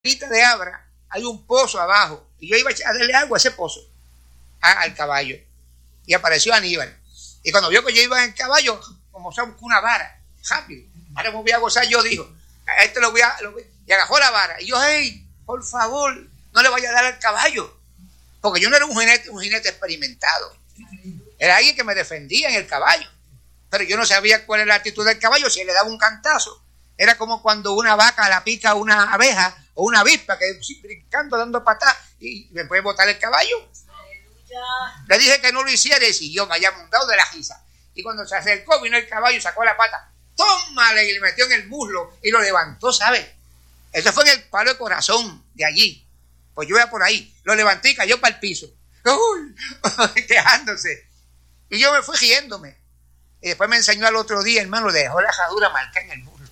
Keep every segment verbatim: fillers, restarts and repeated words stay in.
de Abra hay un pozo abajo y yo iba a darle agua a ese pozo a, al caballo y apareció Aníbal y cuando vio que yo iba en caballo como con una vara rápido, ahora me voy a gozar, yo digo a este lo voy a, lo voy, y agarró la vara y yo, hey, por favor no le vaya a dar al caballo, porque yo no era un jinete, un jinete experimentado, era alguien que me defendía en el caballo, pero yo no sabía cuál era la actitud del caballo. Si le daba un cantazo era como cuando una vaca la pica una abeja o una avispa que brincando, dando patadas y me puede botar el caballo. Aleluya. Le dije que no lo hiciera y siguió, me había montado de la risa. Y cuando se acercó, vino el caballo y sacó la pata. ¡Tómale! Y le metió en el muslo y lo levantó, ¿sabes? Eso fue en el palo de corazón de allí. Pues yo iba por ahí, lo levanté y cayó para el piso. ¡Uy! Quejándose. Y yo me fui riéndome. Y después me enseñó al otro día, hermano, le dejó la ajadura marcada en el muslo.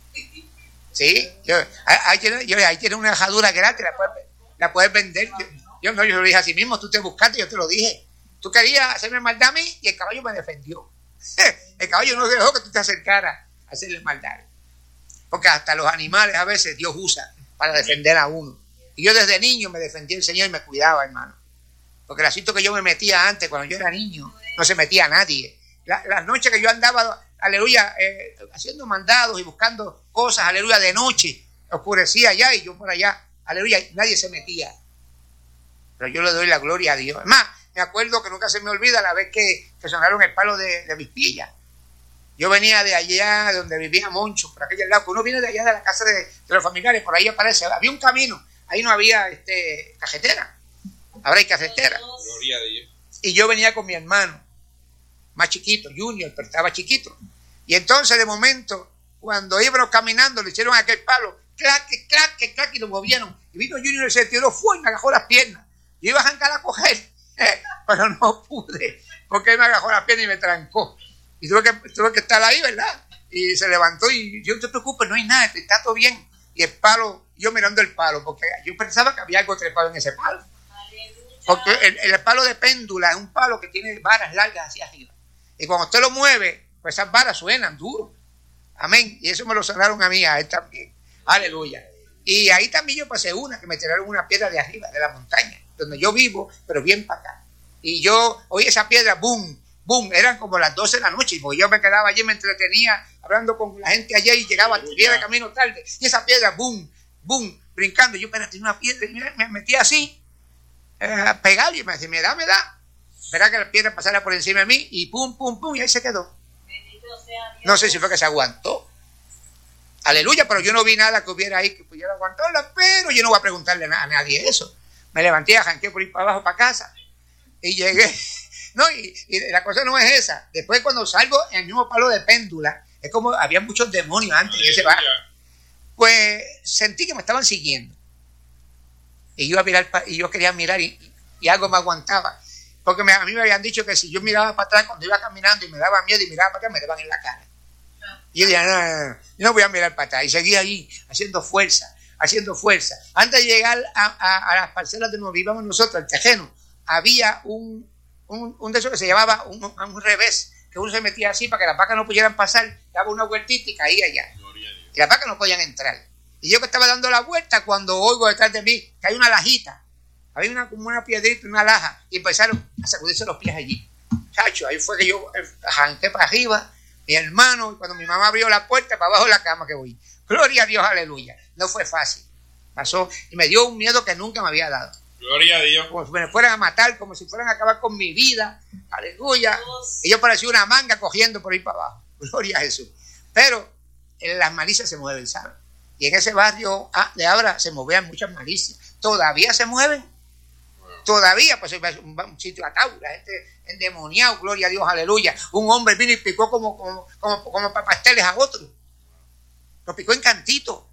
Sí, yo, ahí, tiene, yo, ahí tiene una ajadura gratis, la puedes, la puedes vender. Yo, yo no, yo lo dije así mismo, tú te buscaste, yo te lo dije. Tú querías hacerme maldad a mí y el caballo me defendió. El caballo no dejó que tú te acercaras a hacerle maldad. Porque hasta los animales a veces Dios usa para defender a uno. Y yo desde niño me defendía el Señor y me cuidaba, hermano. Porque el asunto que yo me metía antes, cuando yo era niño, no se metía a nadie. La, las noches que yo andaba, aleluya, eh, haciendo mandados y buscando cosas, aleluya, de noche, oscurecía allá y yo por allá, aleluya, nadie se metía. Pero yo le doy la gloria a Dios. Es más, me acuerdo que nunca se me olvida la vez que, que sonaron el palo de, de Vispilla. Yo venía de allá donde vivía Moncho, por aquel lado, que uno viene de allá de la casa de, de los familiares, por ahí aparece, había un camino, ahí no había este, cajetera, ahora hay cajetera. Gloria a Dios. Y yo venía con mi hermano, más chiquito, Junior, pero estaba chiquito. Y entonces de momento, cuando íbamos caminando, le hicieron aquel palo, clac, clac, clac, y lo movieron. Y vino Junior y se tiró, fue y me agarró las piernas. Yo iba a arrancar a coger, eh, pero no pude, porque él me agarró las piernas y me trancó. Y tuve que, tuve que estar ahí, ¿verdad? Y se levantó y yo, no te preocupes, no hay nada, está todo bien. Y el palo, yo mirando el palo, porque yo pensaba que había algo trepado en ese palo. Porque el, el palo de péndula es un palo que tiene varas largas hacia arriba. Y cuando usted lo mueve, pues esas varas suenan duro. Amén. Y eso me lo sonaron a mí, a él también. Aleluya. Y ahí también yo pasé una, que me tiraron una piedra de arriba, de la montaña, donde yo vivo, pero bien para acá. Y yo oí esa piedra, boom, boom, eran como las doce de la noche. Y yo me quedaba allí, me entretenía, hablando con la gente allá y llegaba, vía de camino tarde. Y esa piedra, boom, boom, brincando. Yo, espérate, una piedra, y me metí así, eh, a pegarle y me decía, me da, me da. Esperaba que la piedra pasara por encima de mí y pum, pum, pum, y ahí se quedó. No sé si fue que se aguantó. Aleluya, pero yo no vi nada que hubiera ahí que pudiera aguantarla, pero yo no voy a preguntarle a nadie eso. Me levanté, arranqué por ir para abajo para casa y llegué. No, y, y la cosa no es esa. Después cuando salgo en el mismo palo de péndula, es como había muchos demonios antes en ese barrio. Pues sentí que me estaban siguiendo. Y yo, iba a mirar, y yo quería mirar y, y algo me aguantaba. Porque me, a mí me habían dicho que si yo miraba para atrás cuando iba caminando y me daba miedo y miraba para atrás, me daban en la cara. Y yo dije, no, no, no, no voy a mirar para atrás. Y seguía ahí, haciendo fuerza, haciendo fuerza. Antes de llegar a, a, a las parcelas de donde vivíamos nosotros, el terreno, había un, un, un de esos que se llamaba un, un revés, que uno se metía así para que las vacas no pudieran pasar, daba una vueltita y caía allá. Y las vacas no podían entrar. Y yo que estaba dando la vuelta, cuando oigo detrás de mí que hay una lajita, había una, como una piedrita, una laja, y empezaron a sacudirse los pies allí. Chacho, ahí fue que yo arranqué para arriba, mi hermano, y cuando mi mamá abrió la puerta, para abajo de la cama que voy. Gloria a Dios, aleluya. No fue fácil. Pasó, y me dio un miedo que nunca me había dado. Gloria a Dios. Como si me fueran a matar, como si fueran a acabar con mi vida. Aleluya. Y yo parecía una manga cogiendo por ahí para abajo. Gloria a Jesús. Pero en las malicias se mueven, ¿sabes? Y en ese barrio de ahora se movían muchas malicias. ¿Todavía se mueven? Todavía, pues es un, un sitio atado, la gente endemoniado, gloria a Dios, aleluya. Un hombre vino y picó como, como, como, como para pasteles a otro. Lo picó en cantito.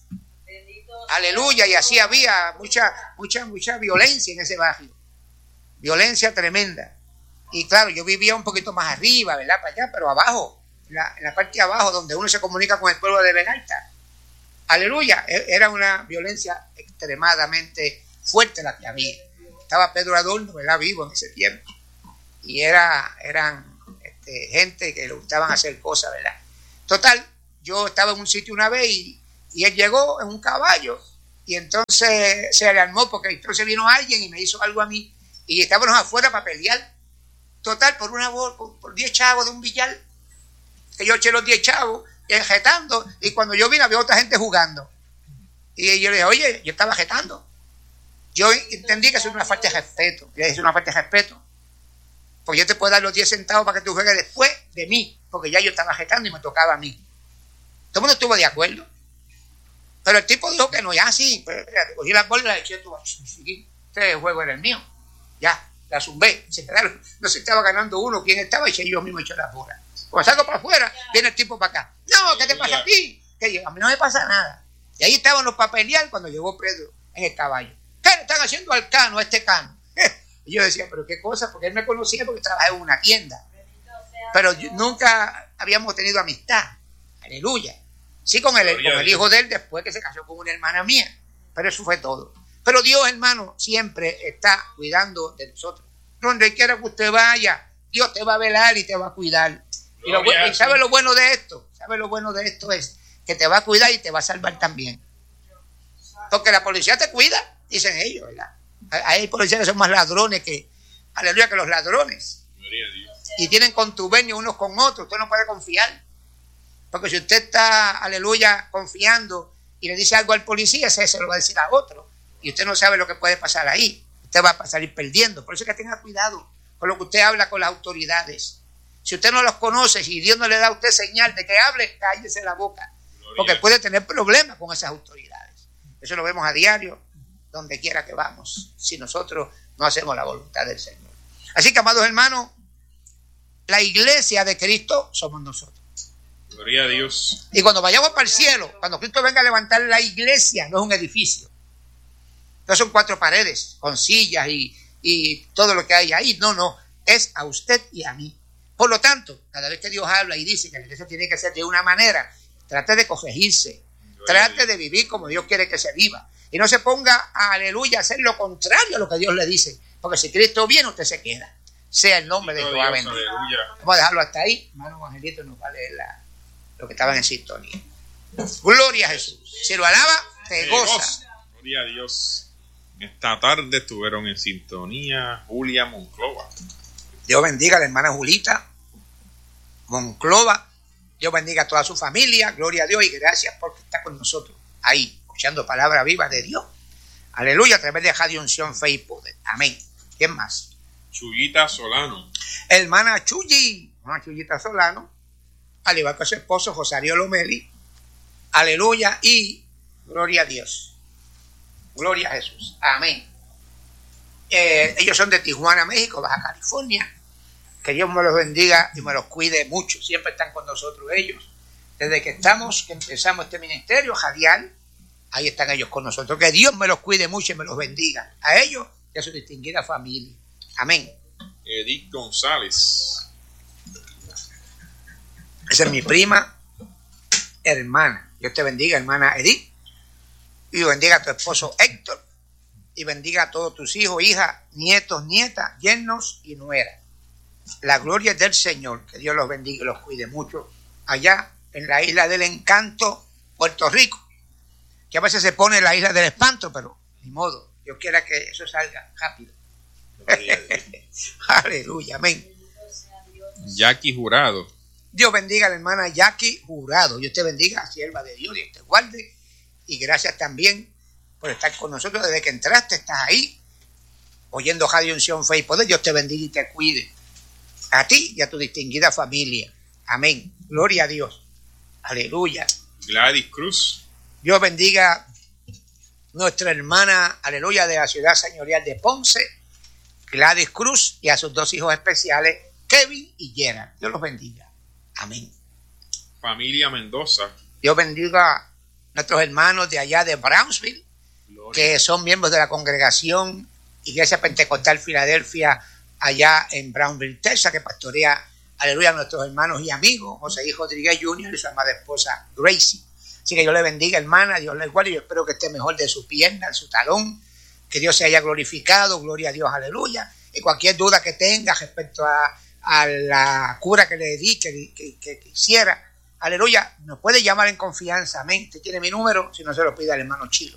Aleluya, y así había mucha, mucha, mucha violencia en ese barrio. Violencia tremenda. Y claro, yo vivía un poquito más arriba, ¿verdad? Para allá, pero abajo, en la, en la parte de abajo, donde uno se comunica con el pueblo de Benalta. Aleluya, era una violencia extremadamente fuerte la que había. Estaba Pedro Adorno, ¿verdad? Vivo en ese tiempo. Y era, eran este, gente que le gustaban hacer cosas, ¿verdad? Total, yo estaba en un sitio una vez y, y él llegó en un caballo Y entonces se alarmó porque entonces vino alguien y me hizo algo a mí. Y estábamos afuera para pelear. Total, por una por, por diez chavos de un billar. Que yo eché los diez chavos, jetando. Y cuando yo vine había otra gente jugando. Y yo le dije, oye, yo estaba jetando. Yo entendí que eso es una falta de respeto. Le dije, es una falta de respeto. Pues yo te puedo dar los diez centavos para que tú juegues después de mí. Porque ya yo estaba jetando y me tocaba a mí. Todo el mundo estuvo de acuerdo. Pero el tipo dijo que no, ya sí. Pues, cogí la bola y la eché. Este juego era el mío. Ya, la zumbé. Se quedaron. No se estaba ganando uno. ¿Quién estaba? Y yo mismo eché la bola. Cuando salgo para afuera, viene el tipo para acá. No, ¿qué te pasa a ti? Que a mí no me pasa nada. Y ahí estábamos para pelear cuando llegó Pedro en el caballo. ¿Qué le están haciendo al cano, a este cano? Y yo decía, pero qué cosa, porque él me conocía porque trabajaba en una tienda. Pero yo, nunca habíamos tenido amistad. Aleluya. Sí, con el, con el hijo de él después que se casó con una hermana mía. Pero eso fue todo. Pero Dios, hermano, siempre está cuidando de nosotros. Donde quiera que usted vaya, Dios te va a velar y te va a cuidar. Y, lo, y sabe lo bueno de esto, sabe lo bueno de esto es que te va a cuidar y te va a salvar también. Porque la policía te cuida, dicen ellos, ¿verdad? Hay policías que son más ladrones que, aleluya, que los ladrones. Y tienen contubernio unos con otros, usted no puede confiar. Porque si usted está, aleluya, confiando y le dice algo al policía, ese se lo va a decir a otro. Y usted no sabe lo que puede pasar ahí. Usted va a salir perdiendo. Por eso es que tenga cuidado con lo que usted habla con las autoridades. Si usted no los conoce, si Dios no le da a usted señal de que hable, cállese la boca. Porque puede tener problemas con esas autoridades. Eso lo vemos a diario, donde quiera que vamos, si nosotros no hacemos la voluntad del Señor. Así que, amados hermanos, la iglesia de Cristo somos nosotros. Gloria a Dios. Y cuando vayamos para el cielo, cuando Cristo venga a levantar la iglesia, no es un edificio. No son cuatro paredes con sillas y, y todo lo que hay ahí. No, no. Es a usted y a mí. Por lo tanto, cada vez que Dios habla y dice que la iglesia tiene que ser de una manera, trate de corregirse. Trate de vivir como Dios quiere que se viva. Y no se ponga, a, aleluya, a hacer lo contrario a lo que Dios le dice. Porque si Cristo viene, usted se queda. Sea el nombre de Jehová bendito. Vamos a dejarlo hasta ahí. Hermano Angelito nos va a leer la, lo que estaban en sintonía. Gloria a Jesús. Si lo alaba, te goza. Gloria a Dios. Esta tarde estuvieron en sintonía Julia Monclova. Dios bendiga a la hermana Julita Monclova. Dios bendiga a toda su familia. Gloria a Dios y gracias porque está con nosotros ahí, escuchando palabra viva de Dios. Aleluya, a través de Radio Unción, Fe y Poder. Amén. ¿Quién más? Chuyita Solano. Hermana Chuyi, hermana Chuyita Solano, al igual que su esposo Rosario Lomeli. Aleluya y gloria a Dios. Gloria a Jesús. Amén. Eh, ellos son de Tijuana, México, Baja California. Que Dios me los bendiga y me los cuide mucho. Siempre están con nosotros ellos. Desde que estamos, que empezamos este ministerio radial, ahí están ellos con nosotros. Que Dios me los cuide mucho y me los bendiga. A ellos y a su distinguida familia. Amén. Edith González. Esa es mi prima, hermana. Dios te bendiga, hermana Edith. Y bendiga a tu esposo Héctor. Y bendiga a todos tus hijos, hijas, nietos, nietas, yernos y nueras. La gloria es del Señor. Que Dios los bendiga y los cuide mucho. Allá en la isla del encanto, Puerto Rico. Que a veces se pone la isla del espanto, pero ni modo. Dios quiera que eso salga rápido. Aleluya, amén. Jackie Jurado. Dios bendiga a la hermana Jackie Jurado. Dios te bendiga, sierva de Dios, Dios te guarde. Y gracias también por estar con nosotros desde que entraste, estás ahí, oyendo Radio Unción, Fe y Poder. Dios te bendiga y te cuide. A ti y a tu distinguida familia. Amén. Gloria a Dios. Aleluya. Gladys Cruz. Dios bendiga nuestra hermana, aleluya, de la ciudad señorial de Ponce, Gladys Cruz, y a sus dos hijos especiales, Kevin y Gerard. Dios los bendiga. Amén. Familia Mendoza. Dios bendiga a nuestros hermanos de allá de Brownsville, Gloria, que son miembros de la congregación Iglesia Pentecostal Filadelfia, allá en Brownsville, Texas, que pastorea, aleluya, a nuestros hermanos y amigos, José I. Rodríguez junior y su amada esposa Gracie. Así que Dios le bendiga, hermana, Dios le guarde, y yo espero que esté mejor de su pierna, de su talón, que Dios se haya glorificado, gloria a Dios, aleluya. Y cualquier duda que tenga respecto a, a la cura que le di, que, que, que quisiera, aleluya, nos puede llamar en confianza, amén. Usted tiene mi número, si no se lo pide al hermano Chilo.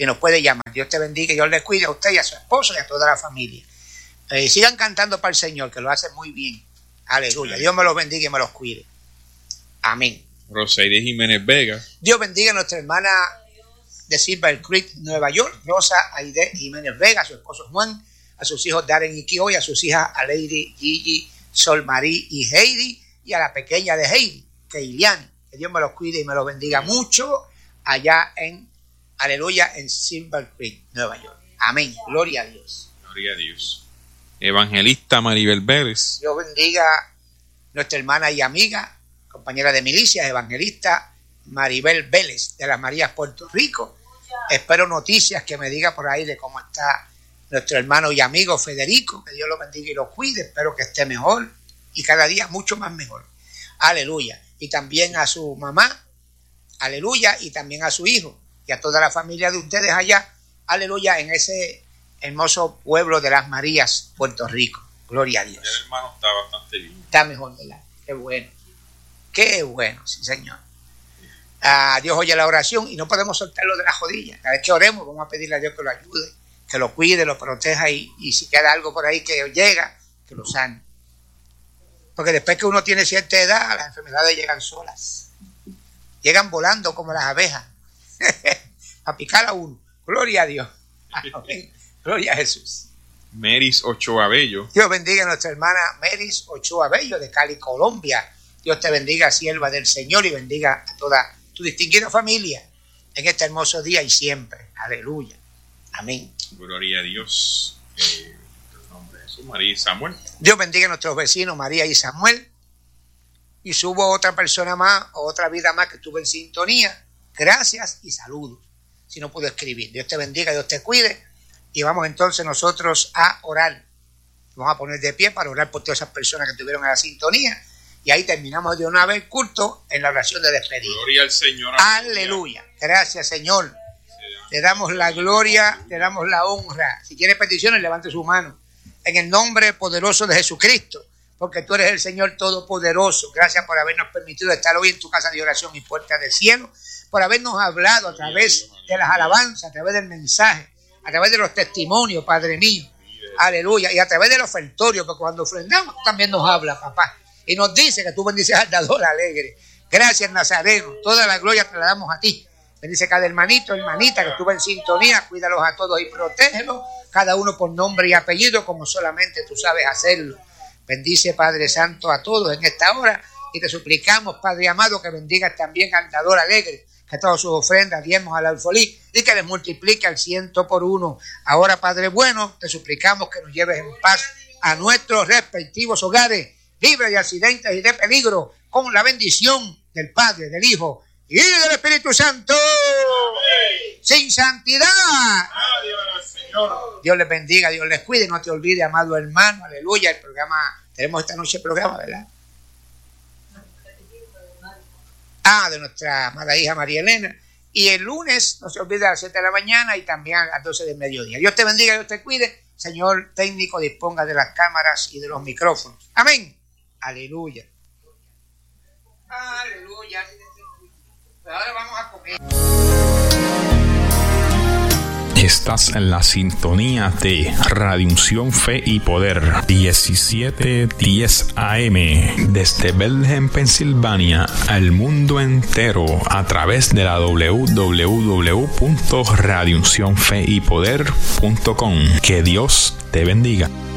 y nos puede llamar. Dios te bendiga y Dios le cuide a usted y a su esposo y a toda la familia. Eh, sigan cantando para el Señor, que lo hace muy bien. Aleluya. Dios me los bendiga y me los cuide. Amén. Rosaide Jiménez Vega. Dios bendiga a nuestra hermana de Silver Creek, Nueva York, Rosa Aide Jiménez Vega, a su esposo Juan, a sus hijos Darren y Kio, y a sus hijas Aleidi, Gigi, Sol Marí y Heidi, y a la pequeña de Heidi, Keiliani. Que Dios me los cuide y me los bendiga mucho allá en, aleluya, en Silver Creek, Nueva York. Amén. Gloria a Dios. Gloria a Dios. Evangelista Maribel Vélez. Dios bendiga a nuestra hermana y amiga, compañera de milicias, evangelista Maribel Vélez, de las Marías, Puerto Rico. Espero noticias que me diga por ahí de cómo está nuestro hermano y amigo Federico. Que Dios lo bendiga y lo cuide. Espero que esté mejor y cada día mucho más mejor. Aleluya. Y también a su mamá, aleluya, y también a su hijo y a toda la familia de ustedes allá, aleluya, en ese hermoso pueblo de las Marías, Puerto Rico. Gloria a Dios. El hermano está bastante bien. Está mejor, ¿verdad? Qué bueno. Qué bueno, sí, Señor. Ah, Dios oye la oración y no podemos soltarlo de las rodillas. Cada vez que oremos, vamos a pedirle a Dios que lo ayude, que lo cuide, lo proteja y, y si queda algo por ahí que llega, que lo sane. Porque después que uno tiene cierta edad, las enfermedades llegan solas. Llegan volando como las abejas. A picar a uno. Gloria a Dios. Amén. Gloria a Jesús. Meris Ochoa Bello. Dios bendiga a nuestra hermana Meris Ochoa Bello de Cali, Colombia. Dios te bendiga, sierva del Señor, y bendiga a toda tu distinguida familia en este hermoso día y siempre. Aleluya. Amén. Gloria a Dios. Eh, María y Samuel. Dios bendiga a nuestros vecinos María y Samuel. Y subo otra persona más, otra vida más que estuvo en sintonía. Gracias y saludos. Si no puedo escribir. Dios te bendiga, Dios te cuide. Y vamos entonces nosotros a orar. Vamos a poner de pie para orar por todas esas personas que estuvieron en la sintonía. Y ahí terminamos de una vez el culto en la oración de despedida. Gloria al Señor. Aleluya. Gracias, Señor. Le damos la gloria, le damos la honra. Si tiene peticiones, levante su mano. En el nombre poderoso de Jesucristo, porque tú eres el Señor Todopoderoso. Gracias por habernos permitido estar hoy en tu casa de oración y puerta del cielo, por habernos hablado a través de las alabanzas, a través del mensaje, a través de los testimonios, Padre mío. Aleluya. Y a través del ofertorio, porque cuando ofrendamos también nos habla, papá. Y nos dice que tú bendices al dador alegre. Gracias, Nazareno. Toda la gloria te la damos a ti. Bendice cada hermanito, hermanita que estuvo en sintonía. Cuídalos a todos y protégelos. Cada uno por nombre y apellido, como solamente tú sabes hacerlo. Bendice, Padre Santo, a todos en esta hora. Y te suplicamos, Padre amado, que bendigas también al dador alegre, que todas sus ofrendas diezmos al alfolí y que les multiplique al ciento por uno. Ahora, Padre bueno, te suplicamos que nos lleves en paz a nuestros respectivos hogares, libres de accidentes y de peligro, con la bendición del Padre, del Hijo y del Espíritu Santo. Amén. Sin santidad. Adiós, Señor. Dios les bendiga, Dios les cuide. No te olvides, amado hermano. Aleluya. El programa, tenemos esta noche el programa, ¿verdad? Ah, de nuestra amada hija María Elena. Y el lunes, no se olvide, a las siete de la mañana y también a las doce del mediodía. Dios te bendiga, Dios te cuide. Señor técnico, disponga de las cámaras y de los micrófonos. Amén. Aleluya. Aleluya. Pero ahora vamos a comer. Estás en la sintonía de Radio Unción Fe y Poder diecisiete diez A M desde Bethlehem, Pensilvania, al mundo entero a través de la doble u doble u doble u punto radio unción fe y poder punto com. Que Dios te bendiga.